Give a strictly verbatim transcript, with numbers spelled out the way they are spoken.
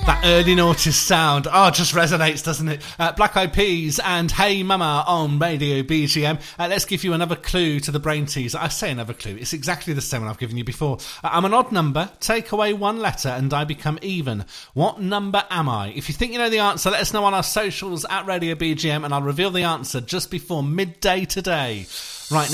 That early noughties sound, oh, just resonates, doesn't it? Uh, Black Eyed Peas and Hey Mama on Radio B G M. Uh, let's give you another clue to the brain teaser. I say another clue. It's exactly the same one I've given you before. Uh, I'm an odd number. Take away one letter and I become even. What number am I? If you think you know the answer, let us know on our socials at Radio B G M and I'll reveal the answer just before midday today. Right now.